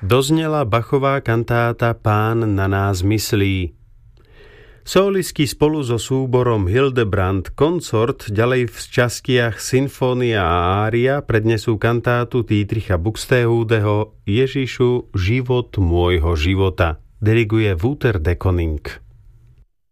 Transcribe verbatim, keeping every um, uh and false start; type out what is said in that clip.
Doznela Bachová kantáta Pán na nás myslí. Solisti spolu so súborom Hildebrand Consort ďalej v častiach Symfónia a ária prednesú kantátu Dietricha Buxtehudeho Ježišu, život môjho života. Diriguje Wouter de Koning.